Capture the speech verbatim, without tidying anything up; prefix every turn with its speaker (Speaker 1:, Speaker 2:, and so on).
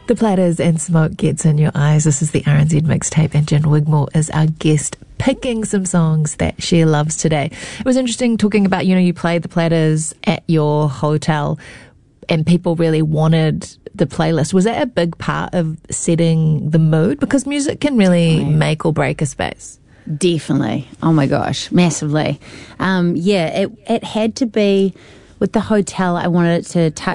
Speaker 1: The Platters and Smoke Gets in Your Eyes. This is the R N Z Mixtape, and Jen Wigmore is our guest, picking some songs that she loves today. It was interesting talking about, you know, you played the Platters at your hotel and people really wanted the playlist. Was that a big part of setting the mood? Because music can really
Speaker 2: Right.
Speaker 1: make or break a space.
Speaker 2: Definitely. Oh my gosh, massively. Um, yeah, it it had to be with the hotel. I wanted it to touch